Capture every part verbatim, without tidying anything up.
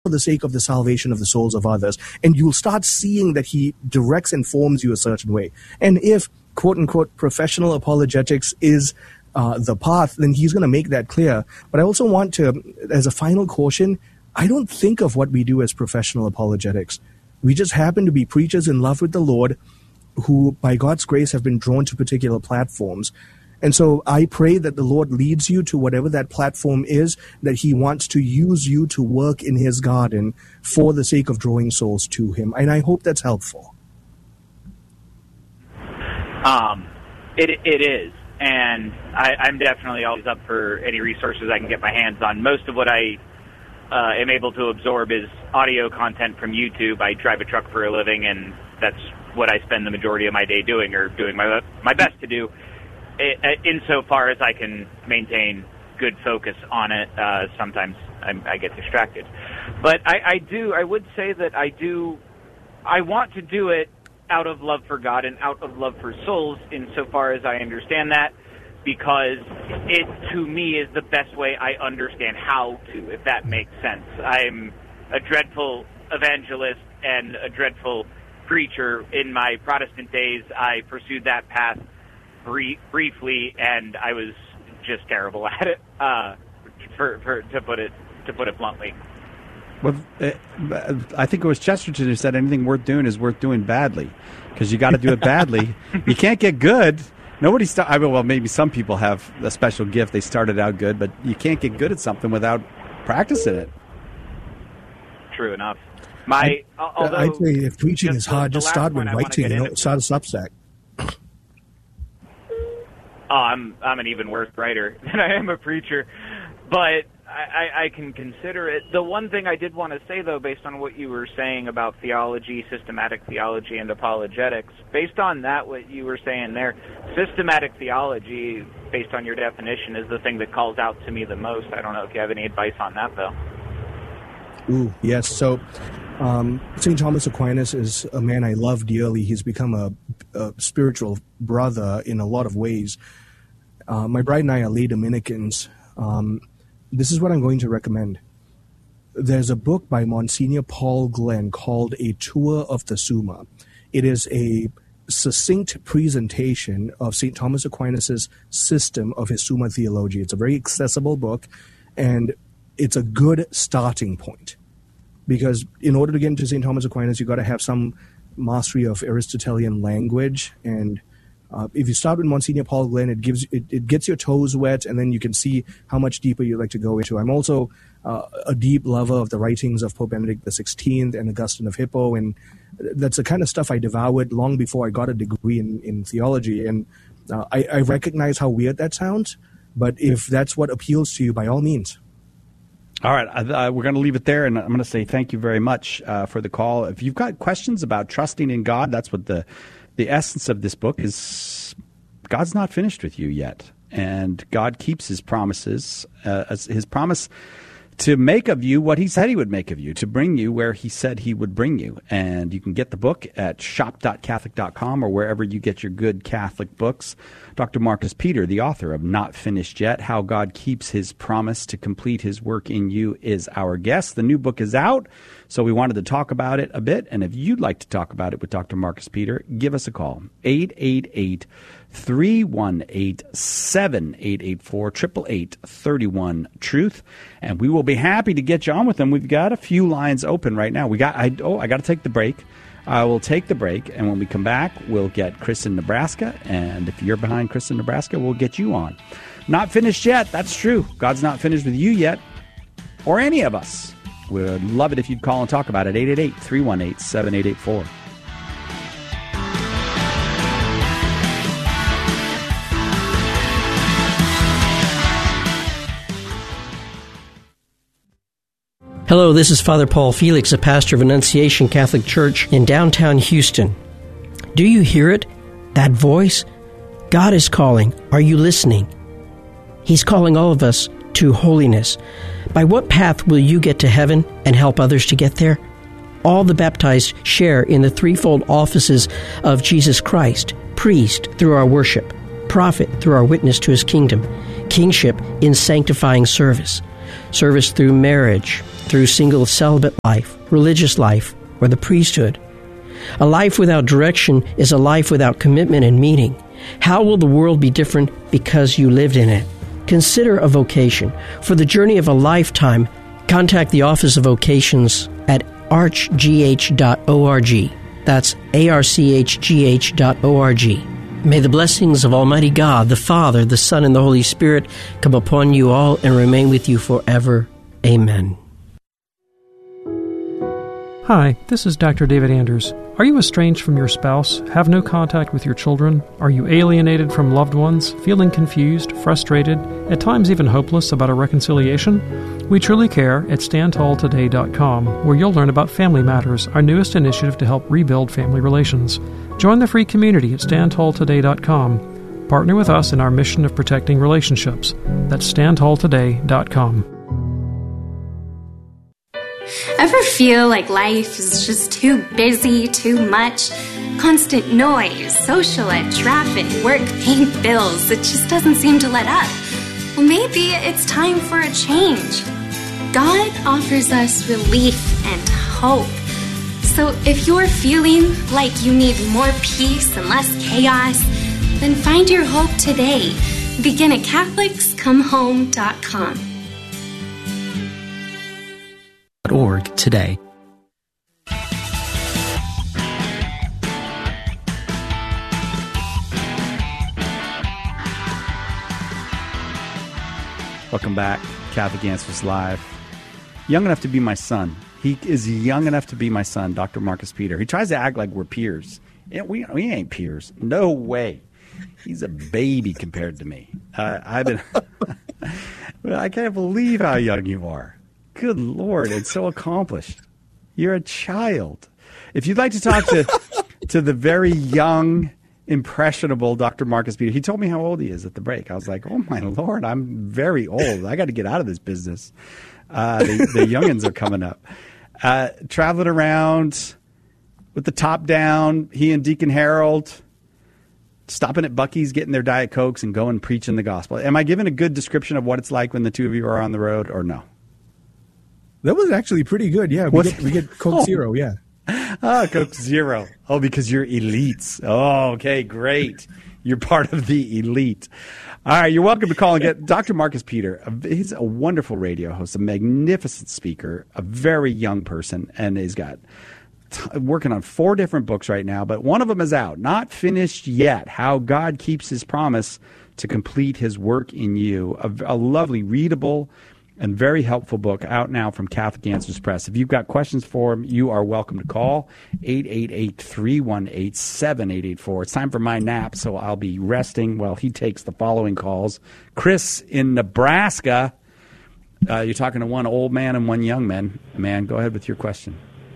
for the sake of the salvation of the souls of others. And you'll start seeing that he directs and forms you a certain way. And if, quote unquote, professional apologetics is uh, the path, then he's going to make that clear. But I also want to, as a final caution, I don't think of what we do as professional apologetics. We just happen to be preachers in love with the Lord who, by God's grace, have been drawn to particular platforms. And so I pray that the Lord leads you to whatever that platform is, that he wants to use you to work in his garden for the sake of drawing souls to him. And I hope that's helpful. Um, it it is. And I, I'm definitely always up for any resources I can get my hands on. Most of what I uh, am able to absorb is audio content from YouTube. I drive a truck for a living, and that's what I spend the majority of my day doing, or doing my my best to do, insofar as I can maintain good focus on it. Uh, sometimes I'm, I get distracted. But I, I do, I would say that I do, I want to do it out of love for God and out of love for souls, insofar as I understand that, because it, to me, is the best way I understand how to, if that makes sense. I'm a dreadful evangelist and a dreadful preacher. In my Protestant days, I pursued that path brief, briefly, and I was just terrible at it, uh, for, for, to put it to put it bluntly. Well, I think it was Chesterton who said anything worth doing is worth doing badly, because you got to do it badly. You can't get good. Nobody start. I mean, well, maybe some people have a special gift. They started out good, but you can't get good at something without practicing it. True enough. My, I, although, I'd say if preaching is hard, just start with writing. You know, into, start a Substack. Oh, I'm I'm an even worse writer than I am a preacher, but I, I can consider it. The one thing I did want to say, though, based on what you were saying about theology, systematic theology, and apologetics, based on that, what you were saying there, systematic theology, based on your definition, is the thing that calls out to me the most. I don't know if you have any advice on that, though. Ooh, yes. So um, Saint Thomas Aquinas is a man I love dearly. He's become a, a spiritual brother in a lot of ways. Uh, my bride and I are lay Dominicans. Um, this is what I'm going to recommend. There's a book by Monsignor Paul Glenn called A Tour of the Summa. It is a succinct presentation of Saint Thomas Aquinas' system of his Summa Theology. It's a very accessible book, and it's a good starting point, because in order to get into Saint Thomas Aquinas, you've got to have some mastery of Aristotelian language. And uh, if you start with Monsignor Paul Glenn, it gives it, it gets your toes wet, and then you can see how much deeper you'd like to go into. I'm also uh, a deep lover of the writings of Pope Benedict the sixteenth and Augustine of Hippo, and that's the kind of stuff I devoured long before I got a degree in, in theology. And uh, I, I recognize how weird that sounds, but if that's what appeals to you, by all means. All right, uh, we're going to leave it there, and I'm going to say thank you very much uh, for the call. If you've got questions about trusting in God, that's what the the essence of this book is. God's not finished with you yet, and God keeps his promises, uh, his promise to make of you what he said he would make of you, to bring you where he said he would bring you. And you can get the book at shop dot catholic dot com or wherever you get your good Catholic books. Doctor Marcus Peter, the author of Not Finished Yet, How God Keeps His Promise to Complete His Work in You, is our guest. The new book is out, so we wanted to talk about it a bit. And if you'd like to talk about it with Doctor Marcus Peter, give us a call, eight eight eight, three one eight, seven eight eight four, eight eight eight, three one, truth. And we will be happy to get you on with them. We've got a few lines open right now. We got. I, oh, I got to take the break. I will take the break, and when we come back, we'll get Chris in Nebraska, and if you're behind Chris in Nebraska, we'll get you on. Not finished yet. That's true. God's not finished with you yet, or any of us. We'd love it if you'd call and talk about it. eight eight eight, three one eight, seven eight eight four. Hello, this is Father Paul Felix, a pastor of Annunciation Catholic Church in downtown Houston. Do you hear it? That voice? God is calling. Are you listening? He's calling all of us to holiness. By what path will you get to heaven and help others to get there? All the baptized share in the threefold offices of Jesus Christ: priest through our worship, prophet through our witness to his kingdom, kingship in sanctifying service. service through marriage, through single celibate life, religious life, or the priesthood. A life without direction is a life without commitment and meaning. How will the world be different because you lived in it? Consider a vocation. For the journey of a lifetime, contact the Office of Vocations at arch g h dot org. That's A R C H G H dot org. May the blessings of Almighty God, the Father, the Son, and the Holy Spirit come upon you all and remain with you forever. Amen. Hi, this is Doctor David Anders. Are you estranged from your spouse, have no contact with your children? Are you alienated from loved ones, feeling confused, frustrated, at times even hopeless about a reconciliation? We truly care at stand tall today dot com, where you'll learn about Family Matters, our newest initiative to help rebuild family relations. Join the free community at stand tall today dot com. Partner with us in our mission of protecting relationships. That's stand tall today dot com. Ever feel like life is just too busy, too much? Constant noise, social ed, traffic, work, paying bills. It just doesn't seem to let up. Well, maybe it's time for a change. God offers us relief and hope. So if you're feeling like you need more peace and less chaos, then find your hope today. Begin at Catholics Come Home dot com. Org today. Welcome back, Catholic Answers Live. Young enough to be my son. He is young enough to be my son, Doctor Marcus Peter. He tries to act like we're peers. We, we ain't peers. No way. He's a baby compared to me. Uh, I've been. I can't believe how young you are. Good Lord, it's so accomplished. You're a child. If you'd like to talk to to the very young, impressionable Doctor Marcus Peter, he told me how old he is at the break. I was like, oh, my Lord, I'm very old. I got to get out of this business. Uh, the, the youngins are coming up. Uh, traveling around with the top down, he and Deacon Harold, stopping at Buc-ee's, getting their Diet Cokes, and going preaching the gospel. Am I giving a good description of what it's like when the two of you are on the road, or no? That was actually pretty good. Yeah, we, get, we get Coke oh. Zero, yeah. Ah, Coke Zero. Oh, because you're elites. Oh, okay, great. You're part of the elite. All right, you're welcome to call and get Doctor Marcus Peter. He's a wonderful radio host, a magnificent speaker, a very young person, and he's got t- working on four different books right now, but one of them is out, not finished yet, How God Keeps His Promise to Complete His Work in You, a, a lovely, readable, and very helpful book out now from Catholic Answers Press. If you've got questions for him, you are welcome to call eight eight eight, three one eight, seven eight eight four. It's time for my nap, so I'll be resting while he takes the following calls. Chris in Nebraska, uh, you're talking to one old man and one young man. Man, go ahead with your question.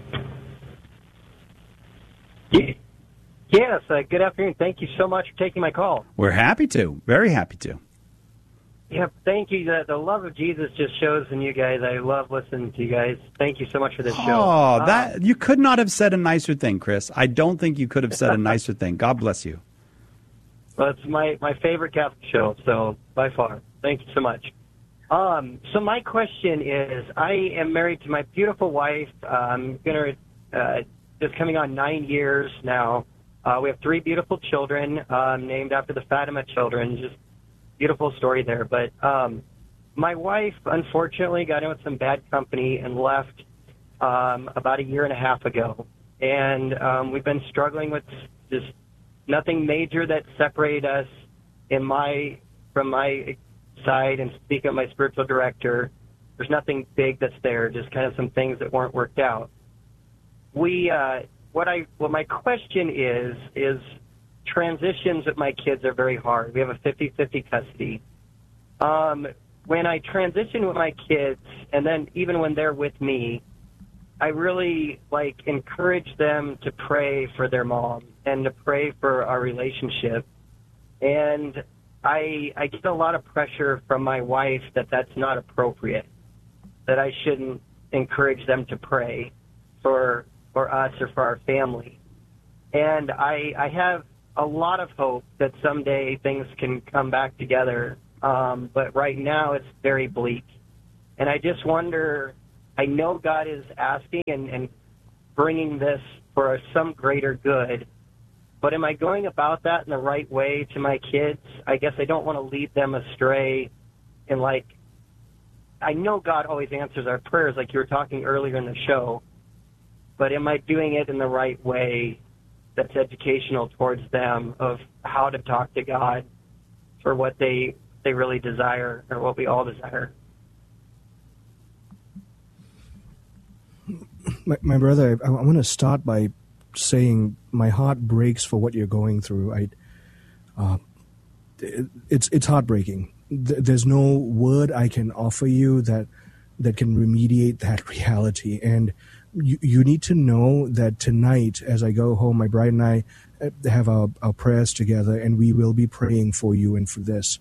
Yes, uh, good afternoon. Thank you so much for taking my call. We're happy to. Very happy to. Yeah, thank you. The, the love of Jesus just shows in you guys. I love listening to you guys. Thank you so much for this show. Oh, that, you could not have said a nicer thing, Chris. I don't think you could have said a nicer thing. God bless you. Well, it's my, my favorite Catholic show, so by far. Thank you so much. Um, so my question is, I am married to my beautiful wife. I'm gonna uh, just coming on nine years now. Uh, we have three beautiful children um, named after the Fatima children. Just beautiful story there. But um, my wife, unfortunately, got in with some bad company and left um, about a year and a half ago. And um, we've been struggling with just nothing major that separated us in my from my side, and speak of my spiritual director. There's nothing big that's there, just kind of some things that weren't worked out. We, uh, what I, what my question is, is transitions with my kids are very hard. We have a fifty-fifty custody. Um, when I transition with my kids, and then even when they're with me, I really like encourage them to pray for their mom and to pray for our relationship. And I, I get a lot of pressure from my wife that that's not appropriate, that I shouldn't encourage them to pray for for us or for our family. And I, I have a lot of hope that someday things can come back together, um, but right now it's very bleak. And I just wonder, I know God is asking and, and bringing this for some greater good, but am I going about that in the right way to my kids? I guess I don't want to lead them astray. And, like, I know God always answers our prayers, like you were talking earlier in the show, but am I doing it in the right way that's educational towards them of how to talk to God for what they they really desire, or what we all desire? My, my brother, I, I want to start by saying my heart breaks for what you're going through. I, uh, it, it's it's heartbreaking. Th- there's no word I can offer you that that can remediate that reality. And you, you need to know that tonight, as I go home, my bride and I have our, our prayers together, and we will be praying for you and for this.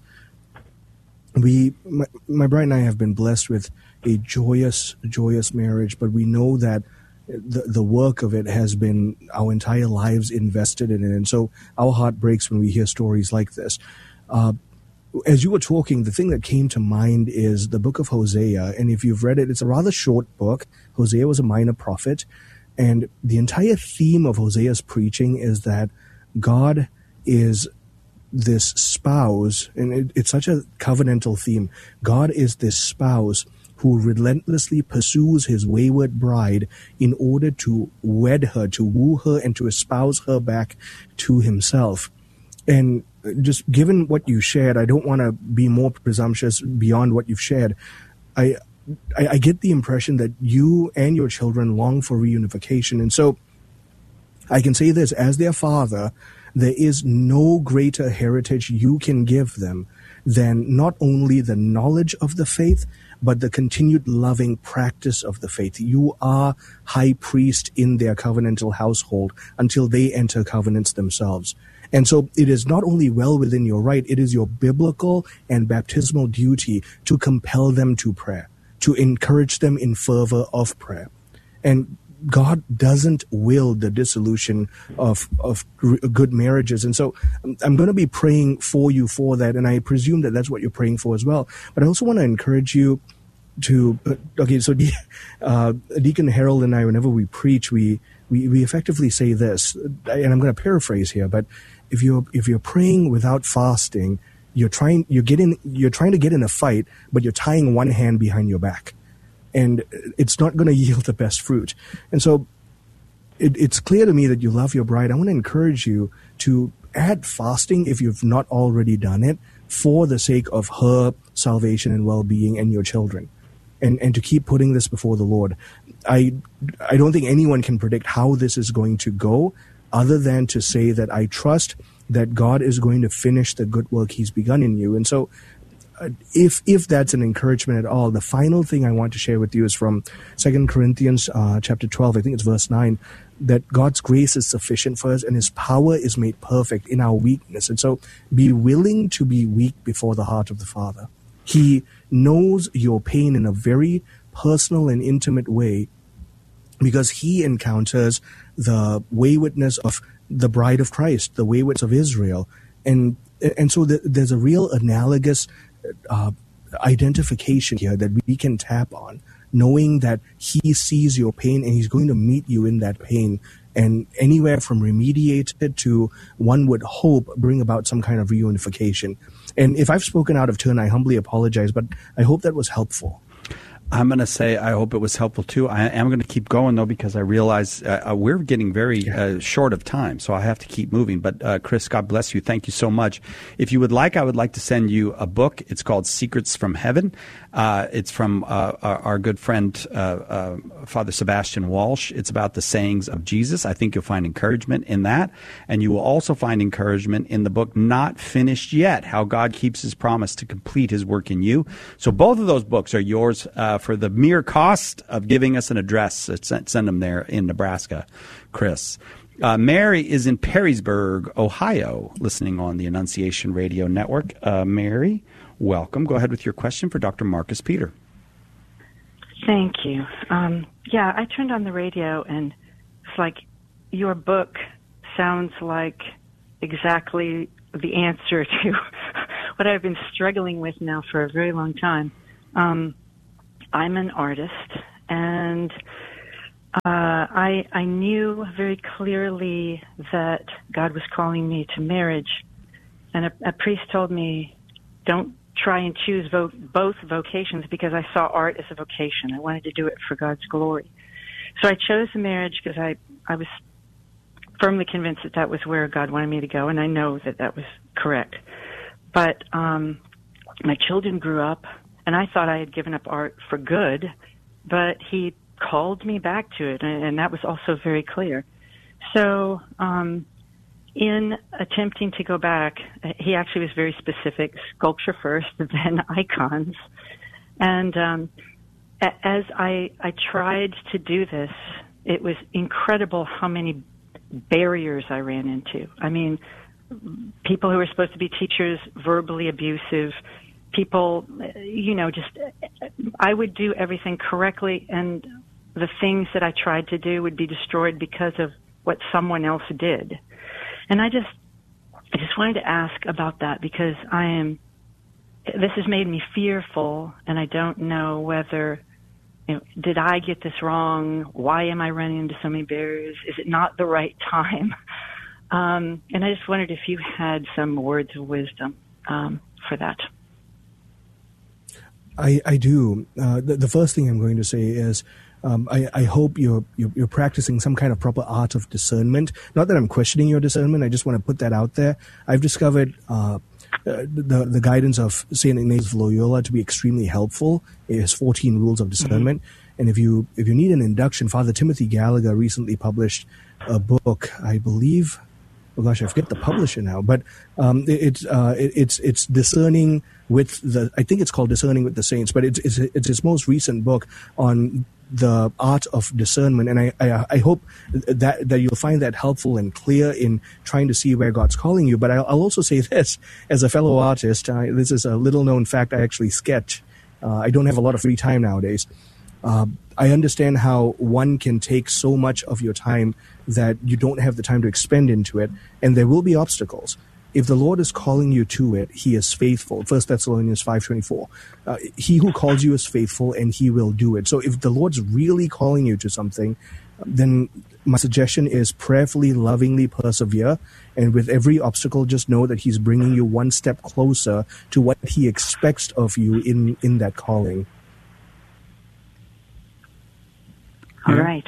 We, my, my bride and I have been blessed with a joyous, joyous marriage, but we know that the the work of it has been our entire lives invested in it. And so our heart breaks when we hear stories like this. Uh, as you were talking, the thing that came to mind is the book of Hosea. And if you've read it, it's a rather short book. Hosea was a minor prophet. And the entire theme of Hosea's preaching is that God is this spouse, and it, it's such a covenantal theme. God is this spouse who relentlessly pursues his wayward bride in order to wed her, to woo her, and to espouse her back to himself. And just given what you shared, I don't want to be more presumptuous beyond what you've shared. I, I, I get the impression that you and your children long for reunification. And so I can say this, as their father, there is no greater heritage you can give them than not only the knowledge of the faith, but the continued loving practice of the faith. You are high priest in their covenantal household until they enter covenants themselves. And so it is not only well within your right, it is your biblical and baptismal duty to compel them to prayer, to encourage them in fervor of prayer. And God doesn't will the dissolution of of good marriages. And so I'm going to be praying for you for that, and I presume that that's what you're praying for as well. But I also want to encourage you to, okay, so De- uh, Deacon Harold and I, whenever we preach, we, we, we effectively say this, and I'm going to paraphrase here, but if you're if you're praying without fasting, you're trying you're getting you're trying to get in a fight, but you're tying one hand behind your back. And it's not going to yield the best fruit. And so it, it's clear to me that you love your bride. I want to encourage you to add fasting, if you've not already done it, for the sake of her salvation and well-being and your children, and, and to keep putting this before the Lord. I, I don't think anyone can predict how this is going to go, other than to say that I trust that God is going to finish the good work he's begun in you. And so Uh, if if that's an encouragement at all, the final thing I want to share with you is from Second Corinthians uh, chapter twelve, I think it's verse nine, that God's grace is sufficient for us and his power is made perfect in our weakness. And so be willing to be weak before the heart of the Father. He knows your pain in a very personal and intimate way because he encounters the waywardness of the bride of Christ, the waywardness of Israel. And, and so the, there's a real analogous Uh, identification here that we can tap on, knowing that he sees your pain and he's going to meet you in that pain, and anywhere from remediate it to, one would hope, bring about some kind of reunification. And if I've spoken out of turn, I humbly apologize, but I hope that was helpful. I'm going to say I hope it was helpful, too. I am going to keep going, though, because I realize uh, we're getting very uh, short of time, so I have to keep moving. But, uh, Chris, God bless you. Thank you so much. If you would like, I would like to send you a book. It's called Secrets from Heaven. Uh, it's from uh, our, our good friend, uh, uh, Father Sebastian Walsh. It's about the sayings of Jesus. I think you'll find encouragement in that. And you will also find encouragement in the book Not Finished Yet, How God Keeps His Promise to Complete His Work in You. So both of those books are yours uh, for the mere cost of giving us an address. Send, send them there in Nebraska, Chris. Uh, Mary is in Perrysburg, Ohio, listening on the Annunciation Radio Network. Uh, Mary, welcome. Go ahead with your question for Doctor Marcus Peter. Thank you. Um, yeah, I turned on the radio, and it's like your book sounds like exactly the answer to what I've been struggling with now for a very long time. Um, I'm an artist, and uh, I I knew very clearly that God was calling me to marriage, and a, a priest told me, don't try and choose vo- both vocations, because I saw art as a vocation. I wanted to do it for God's glory. So I chose the marriage because I, I was firmly convinced that that was where God wanted me to go, and I know that that was correct. But um, my children grew up, and I thought I had given up art for good, but he called me back to it, and, and that was also very clear. So um, in attempting to go back, he actually was very specific, sculpture first, then icons. And um, as I, I tried to do this, it was incredible how many barriers I ran into. I mean, people who were supposed to be teachers, verbally abusive, people, you know, just, I would do everything correctly, and the things that I tried to do would be destroyed because of what someone else did. And I just, I just wanted to ask about that, because I am, this has made me fearful, and I don't know whether, you know, did I get this wrong? Why am I running into so many barriers? Is it not the right time? Um, and I just wondered if you had some words of wisdom um, for that. I, I do. Uh, the, the first thing I'm going to say is um, I, I hope you're, you're you're practicing some kind of proper art of discernment. Not that I'm questioning your discernment. I just want to put that out there. I've discovered uh, the the guidance of Saint Ignatius of Loyola to be extremely helpful. It has fourteen rules of discernment. Mm-hmm. And if you if you need an induction, Father Timothy Gallagher recently published a book, I believe. Oh gosh, I forget the publisher now, but um, it, it's uh, it, it's it's discerning with the. I think it's called Discerning with the Saints, but it's it's it's his most recent book on the art of discernment, and I I, I hope that that you'll find that helpful and clear in trying to see where God's calling you. But I'll, I'll also say this as a fellow artist. Uh, this is a little known fact. I actually sketch. Uh, I don't have a lot of free time nowadays. Uh, I understand how one can take so much of your time that you don't have the time to expend into it, and there will be obstacles. If the Lord is calling you to it, He is faithful. First Thessalonians five twenty-four. Uh, he who calls you is faithful, and He will do it. So if the Lord's really calling you to something, then my suggestion is prayerfully, lovingly persevere, and with every obstacle, just know that He's bringing you one step closer to what He expects of you in, in that calling. All right.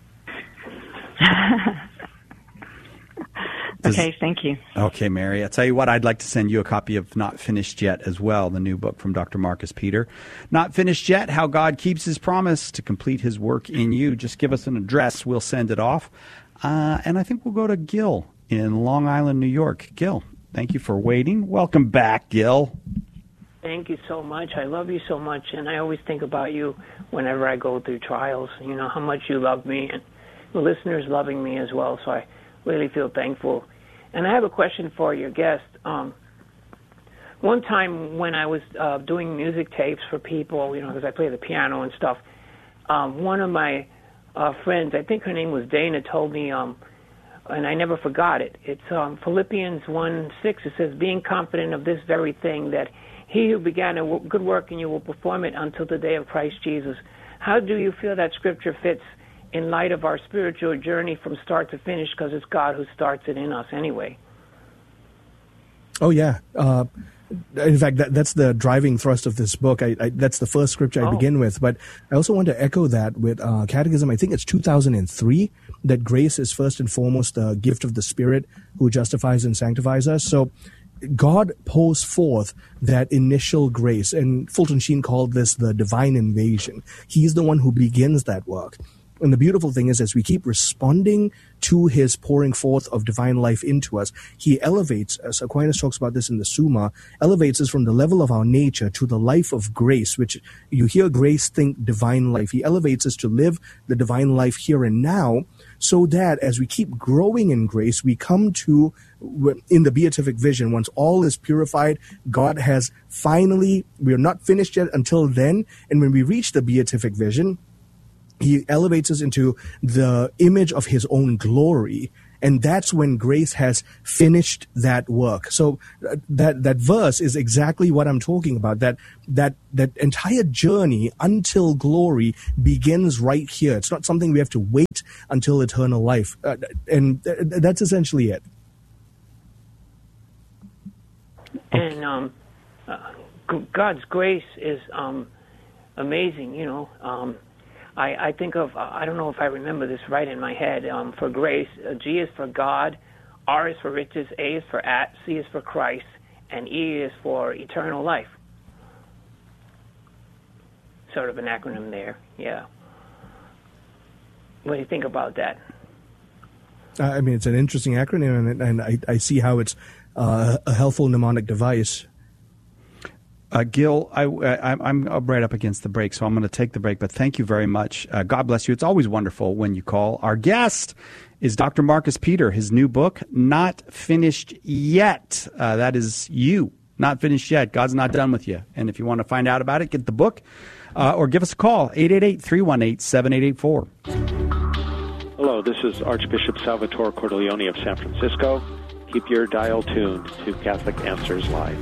Okay, thank you. Okay, Mary. I'll tell you what, I'd like to send you a copy of Not Finished Yet as well, the new book from Doctor Marcus Peter. Not Finished Yet, How God Keeps His Promise to Complete His Work in You. Just give us an address. We'll send it off. Uh, and I think we'll go to Gil in Long Island, New York. Gil, thank you for waiting. Welcome back, Gil. Thank you so much. I love you so much, and I always think about you whenever I go through trials. You know how much you love me, and the listeners loving me as well, so I really feel thankful. And I have a question for your guest. Um, one time when I was uh, doing music tapes for people, you know, because I play the piano and stuff, um, one of my uh, friends, I think her name was Dana, told me, um, and I never forgot it, it's um, Philippians one six. It says, being confident of this very thing, that He who began a good work in you will perform it until the day of Christ Jesus. How do you feel that scripture fits in light of our spiritual journey from start to finish, because it's God who starts it in us anyway? Oh, yeah. Uh, in fact, that, that's the driving thrust of this book. I, I, that's the first scripture I oh. begin with. But I also want to echo that with uh, Catechism. I think it's two thousand three, that grace is first and foremost the gift of the Spirit who justifies and sanctifies us. So God pours forth that initial grace, and Fulton Sheen called this the divine invasion. He's the one who begins that work. And the beautiful thing is, as we keep responding to His pouring forth of divine life into us, He elevates us. Aquinas talks about this in the Summa, elevates us from the level of our nature to the life of grace, which you hear grace, think divine life. He elevates us to live the divine life here and now, so that as we keep growing in grace, we come to, in the beatific vision, once all is purified, God has finally, we are not finished yet until then, and when we reach the beatific vision, He elevates us into the image of His own glory, And that's when grace has finished that work. So uh, that that verse is exactly what I'm talking about. That that that entire journey until glory begins right here. It's not something we have to wait until eternal life. Uh, and th- that's essentially it. And um, uh, g- God's grace is um, amazing, you know. Um, I, I think of, uh, I don't know if I remember this right in my head, um, for grace, uh, G is for God, R is for riches, A is for at, C is for Christ, and E is for eternal life. Sort of an acronym there, yeah. What do you think about that? Uh, I mean, it's an interesting acronym, and, and I, I see how it's uh, a helpful mnemonic device. Uh, Gil, I, I, I'm right up against the break, so I'm going to take the break, but thank you very much. Uh, God bless you. It's always wonderful when you call. Our guest is Doctor Marcus Peter. His new book, Not Finished Yet. Uh, that is you, not finished yet. God's not done with you. And if you want to find out about it, get the book uh, or give us a call, eight eight eight, three one eight, seven eight eight four. Hello, this is Archbishop Salvatore Cordileone of San Francisco. Keep your dial tuned to Catholic Answers Live.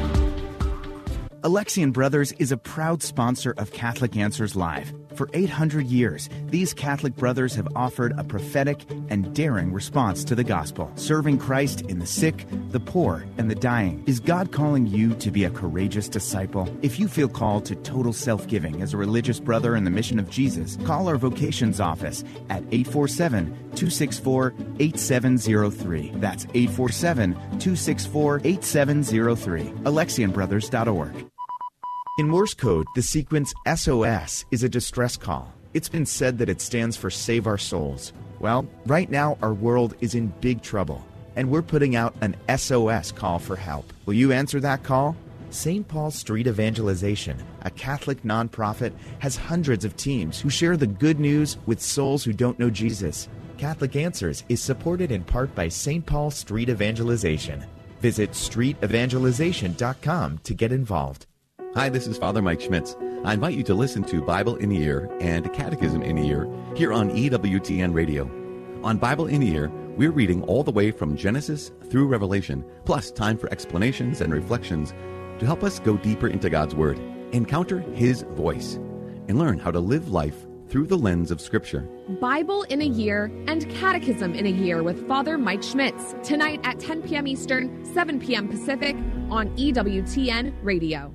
Alexian Brothers is a proud sponsor of Catholic Answers Live. For eight hundred years, these Catholic brothers have offered a prophetic and daring response to the gospel, serving Christ in the sick, the poor, and the dying. Is God calling you to be a courageous disciple? If you feel called to total self-giving as a religious brother in the mission of Jesus, call our vocations office at eight four seven, two six four, eight seven zero three. That's eight four seven, two six four, eight seven zero three. Alexian Brothers dot org. In Morse code, the sequence S O S is a distress call. It's been said that it stands for Save Our Souls. Well, right now our world is in big trouble, and we're putting out an S O S call for help. Will you answer that call? Saint Paul Street Evangelization, a Catholic nonprofit, has hundreds of teams who share the good news with souls who don't know Jesus. Catholic Answers is supported in part by Saint Paul Street Evangelization. Visit street evangelization dot com to get involved. Hi, this is Father Mike Schmitz. I invite you to listen to Bible in a Year and Catechism in a Year here on E W T N Radio. On Bible in a Year, we're reading all the way from Genesis through Revelation, plus time for explanations and reflections to help us go deeper into God's Word, encounter His voice, and learn how to live life through the lens of Scripture. Bible in a Year and Catechism in a Year with Father Mike Schmitz, tonight at ten p.m. Eastern, seven p.m. Pacific on E W T N Radio.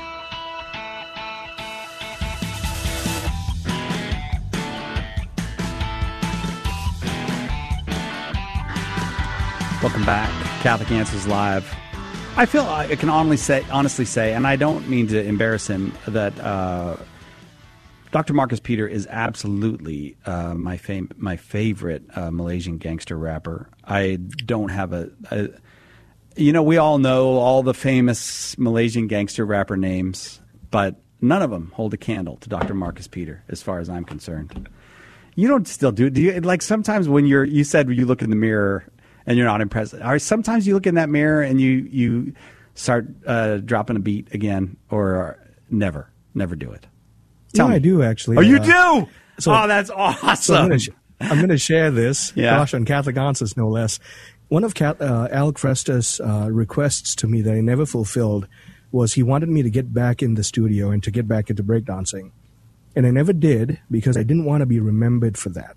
Welcome back, Catholic Answers Live. I feel I can honestly say, honestly say, and I don't mean to embarrass him, that uh, Doctor Marcus Peter is absolutely uh, my fam- my favorite uh, Malaysian gangster rapper. I don't have a, a, you know, we all know all the famous Malaysian gangster rapper names, but none of them hold a candle to Doctor Marcus Peter, as far as I'm concerned. You don't still do, do you? Like sometimes when you're, you said you look in the mirror and you're not impressed. Or sometimes you look in that mirror and you you start uh, dropping a beat again, or never, never do it. Tell no, me. I do actually. Oh, you uh, do? So, oh, that's awesome. So I'm going to sh- share this, yeah. gosh, on Catholic Answers, no less. One of Cat- uh, Alec Fresta's uh, requests to me that I never fulfilled was he wanted me to get back in the studio and to get back into breakdancing. And I never did because I didn't want to be remembered for that.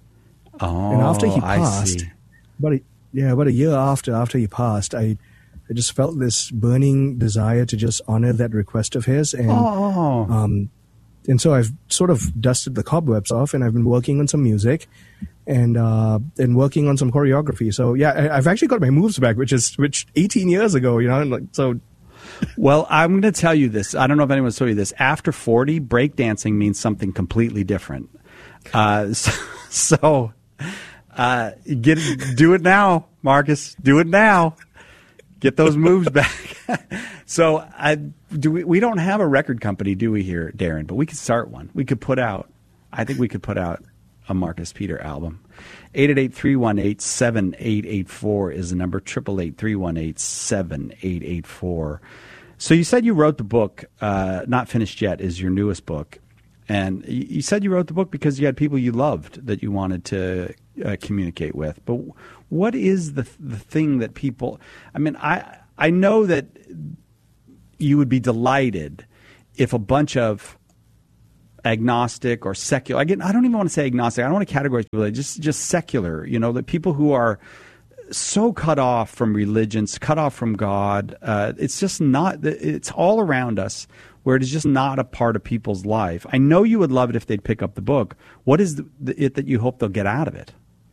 Oh, and after he I passed, see. About a, yeah, about a year after after he passed, I, I just felt this burning desire to just honor that request of his, and oh. um, and so I've sort of dusted the cobwebs off, and I've been working on some music, and uh, and working on some choreography. So yeah, I, I've actually got my moves back, which is which eighteen years ago, you know, and like so. Well, I'm going to tell you this. I don't know if anyone's told you this. After forty, breakdancing means something completely different. Uh, so. so Uh, get do it now, Marcus. Do it now. Get those moves back. So, I do. We, we don't have a record company, do we, here, Darren? But we could start one. We could put out. I think we could put out a Marcus Peter album. eight eight eight, three one eight, seven eight eight four is the number. Triple eight three one eight seven eight eight four. So you said you wrote the book. Uh, Not Finished Yet is your newest book, and you said you wrote the book because you had people you loved that you wanted to uh, communicate with. But what is the the thing that people? I mean, I I know that you would be delighted if a bunch of agnostic or secular. Again, I don't even want to say agnostic. I don't want to categorize people. Just just secular. You know, the people who are so cut off from religions, cut off from God. Uh, it's just not. It's all around us, where it is just not a part of people's life. I know you would love it if they'd pick up the book. What is the, the, it that you hope they'll get out of it?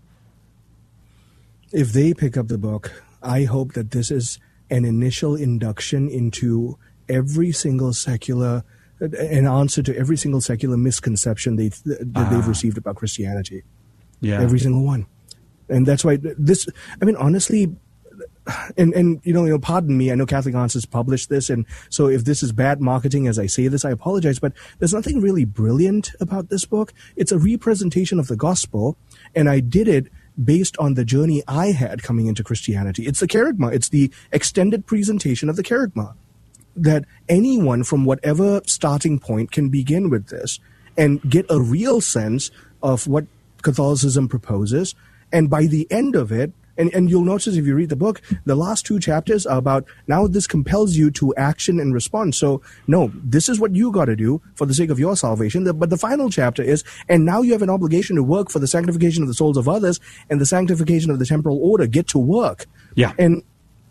If they pick up the book, I hope that this is an initial induction into every single secular, an answer to every single secular misconception they, that ah. they've received about Christianity. Yeah, every single one. And that's why this, I mean, honestly, and, and you know, you know, pardon me, I know Catholic Answers published this, and so if this is bad marketing as I say this, I apologize, but there's nothing really brilliant about this book. It's a representation of the gospel, and I did it based on the journey I had coming into Christianity. It's the kerygma. It's the extended presentation of the kerygma, that anyone from whatever starting point can begin with this and get a real sense of what Catholicism proposes. And by the end of it, and, and you'll notice if you read the book, the last two chapters are about now this compels you to action and response. So, no, this is what you got to do for the sake of your salvation. The, but the final chapter is, and now you have an obligation to work for the sanctification of the souls of others and the sanctification of the temporal order. Get to work. Yeah. And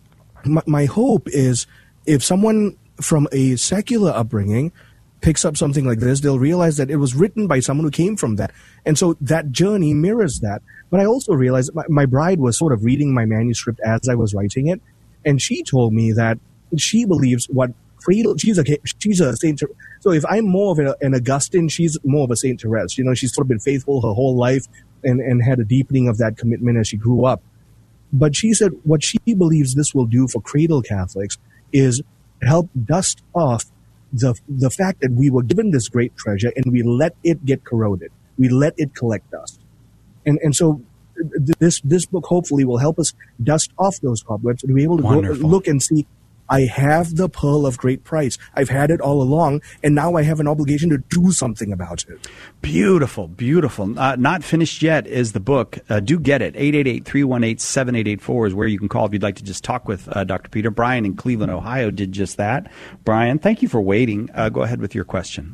my, my hope is if someone from a secular upbringing picks up something like this, they'll realize that it was written by someone who came from that. And so that journey mirrors that. But I also realized my, my bride was sort of reading my manuscript as I was writing it, and she told me that she believes what cradle, she's a, she's a Saint. So if I'm more of an, an Augustine, she's more of a Saint Therese. You know, she's sort of been faithful her whole life and, and had a deepening of that commitment as she grew up. But she said what she believes this will do for cradle Catholics is help dust off the the fact that we were given this great treasure and we let it get corroded. We let it collect dust. And and so this this book hopefully will help us dust off those cobwebs and be able to go, look and see, I have the pearl of great price. I've had it all along, and now I have an obligation to do something about it. Beautiful, beautiful. Uh, Not Finished Yet is the book. Uh, do get it. eight eight eight, three one eight, seven eight eight four is where you can call if you'd like to just talk with uh, Doctor Peter. Brian in Cleveland, Ohio did just that. Brian, thank you for waiting. Uh, go ahead with your question.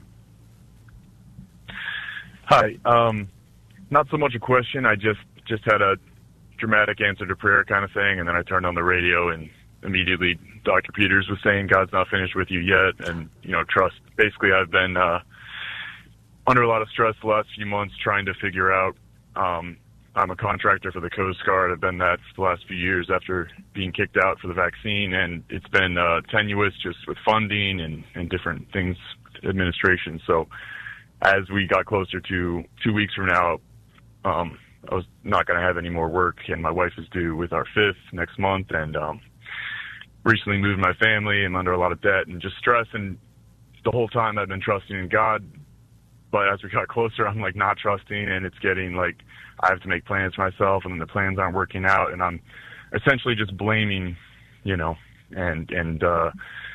Hi. Um, not so much a question. I just, just had a dramatic answer to prayer kind of thing, and then I turned on the radio and immediately Doctor Peters was saying God's not finished with you yet, and, you know, trust. Basically, I've been uh, under a lot of stress the last few months trying to figure out. Um, I'm a contractor for the Coast Guard. I've been that for the last few years after being kicked out for the vaccine, and it's been uh, tenuous just with funding and, and different things, administration. So as we got closer to two weeks from now, um, I was not going to have any more work, and my wife is due with our fifth next month, and um, recently moved my family. I'm under a lot of debt and just stress, and the whole time I've been trusting in God, but as we got closer, I'm like not trusting, and it's getting like I have to make plans for myself, and the plans aren't working out, and I'm essentially just blaming, you know, and and uh,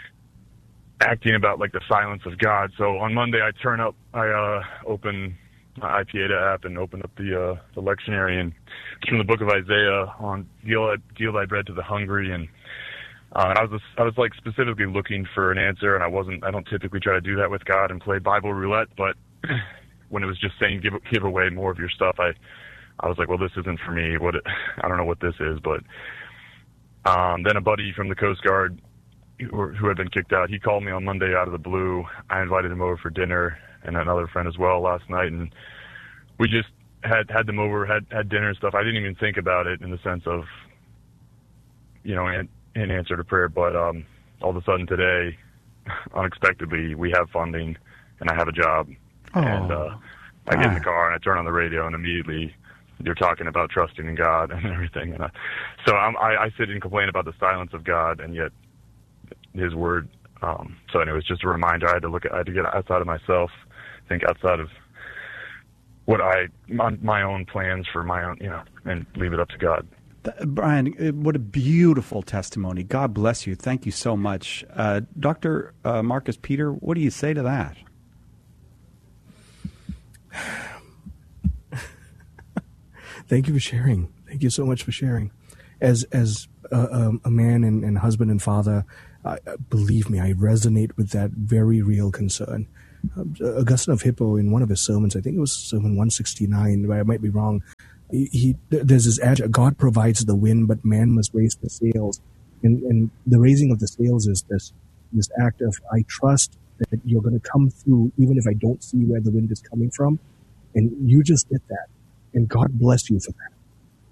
acting about like the silence of God. So on Monday, I turn up, I uh, open my iPieta app and open up the uh, the lectionary, and it's from the book of Isaiah on deal deal thy bread to the hungry, and Uh, and I was, I was like specifically looking for an answer, and I wasn't, I don't typically try to do that with God and play Bible roulette, but when it was just saying give, give away more of your stuff, I, I was like, well, this isn't for me. What, it, I don't know what this is, but, um, then a buddy from the Coast Guard who, who had been kicked out, he called me on Monday out of the blue. I invited him over for dinner and another friend as well last night. And we just had, had them over, had, had dinner and stuff. I didn't even think about it in the sense of, you know, and, in answer to prayer, but um, all of a sudden today, unexpectedly, we have funding, and I have a job, oh. and uh, I get in the car and I turn on the radio, and immediately you're talking about trusting in God and everything, and I, so I'm, I, I sit and complain about the silence of God, and yet His Word. Um, so anyway, it's just a reminder. I had to look at, I had to get outside of myself, think outside of what I my, my own plans for my own, you know, and leave it up to God. Brian, what a beautiful testimony. God bless you. Thank you so much. Uh, Doctor Uh, Marcus Peter, what do you say to that? Thank you for sharing. Thank you so much for sharing. As as a, a, a man and, and husband and father, uh, believe me, I resonate with that very real concern. Uh, Augustine of Hippo, in one of his sermons, I think it was Sermon one sixty-nine, but I might be wrong, he, he there's this adage, God provides the wind, but man must raise the sails. And, and the raising of the sails is this this act of, I trust that you're going to come through even if I don't see where the wind is coming from. And you just did that. And God bless you for that.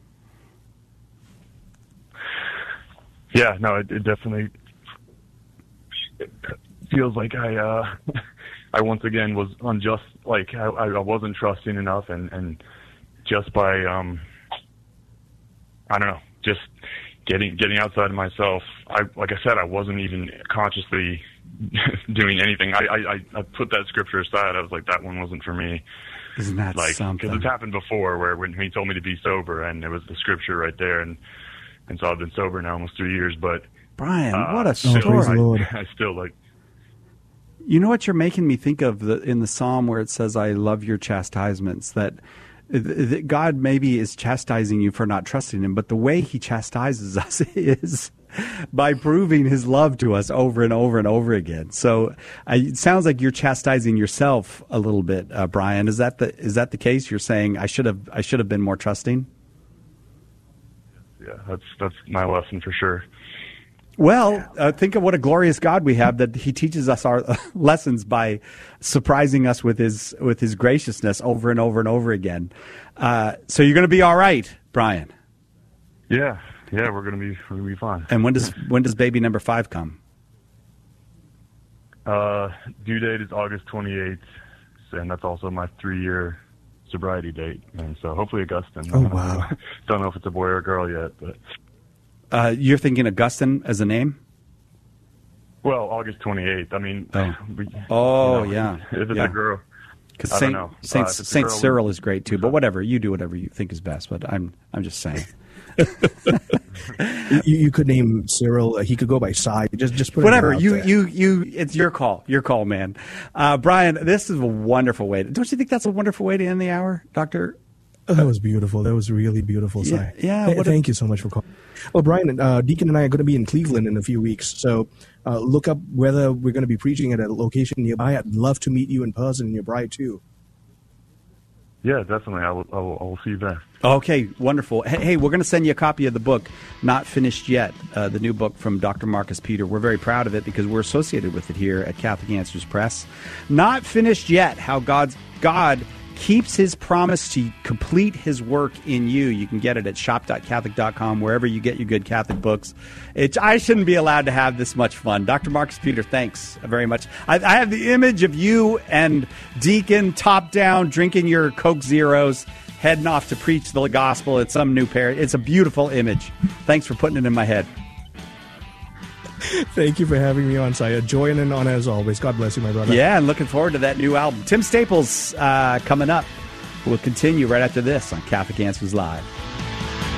Yeah, no, it, it definitely it feels like I, uh, I once again was unjust. Like I, I wasn't trusting enough, and, and just by, um, I don't know, just getting getting outside of myself. I, like I said, I wasn't even consciously doing anything. I, I, I put that scripture aside. I was like, that one wasn't for me. Isn't that like, something? Because it's happened before, where when he told me to be sober, and there was the scripture right there, and. And so I've been sober now almost three years, but Brian, uh, what a still, story! I, I still like. You know what you're making me think of the, in the Psalm where it says, "I love your chastisements." That, that God maybe is chastising you for not trusting Him, but the way He chastises us is by proving His love to us over and over and over again. So uh, it sounds like you're chastising yourself a little bit, uh, Brian. Is that the is that the case? You're saying I should have I should have been more trusting. Yeah, that's that's my lesson for sure. Well, uh, think of what a glorious God we have, that He teaches us our uh, lessons by surprising us with His with His graciousness over and over and over again. Uh, so you're going to be all right, Brian. Yeah, yeah, we're going to be we're going to be fine. And when does when does baby number five come? Uh, due date is August twenty-eighth, and that's also my three-year sobriety date, and so hopefully Augustine. Oh, wow. Don't know if it's a boy or a girl yet, but uh, you're thinking Augustine as a name? Well, August twenty-eighth. I mean, oh, we, oh you know, yeah. If it's yeah. a girl, because I Saint don't know. Saint, uh, Saint girl, Cyril is great too. But whatever, you do whatever you think is best. But I'm I'm just saying. you, you could name Cyril. Uh, he could go by Cy. Just, just put whatever. It You, there. you, you. It's your call. Your call, man. Uh, Brian, this is a wonderful way. To, don't you think that's a wonderful way to end the hour, Doctor? Oh, that was beautiful. That was really beautiful, Cy. Yeah. yeah Th- thank a, you so much for calling. Well, Brian, uh, Deacon and I are going to be in Cleveland in a few weeks, so uh, look up whether we're going to be preaching at a location nearby. I'd love to meet you in person and your bride too. Yeah, definitely. I will. I will, I will see you there. Okay, wonderful. Hey, hey we're going to send you a copy of the book, Not Finished Yet, uh, the new book from Doctor Marcus Peter. We're very proud of it because we're associated with it here at Catholic Answers Press. Not Finished Yet, how God's God keeps His promise to complete His work in you. You can get it at shop dot catholic dot com, wherever you get your good Catholic books. It, I shouldn't be allowed to have this much fun. Doctor Marcus Peter, thanks very much. I, I have the image of you and Deacon top down drinking your Coke Zeros, heading off to preach the gospel at some new parish. It's a beautiful image. Thanks for putting it in my head. Thank you for having me on, Saya. Joy and an honor as always. God bless you, my brother. Yeah, and looking forward to that new album. Tim Staples uh, coming up. We'll continue right after this on Catholic Answers Live.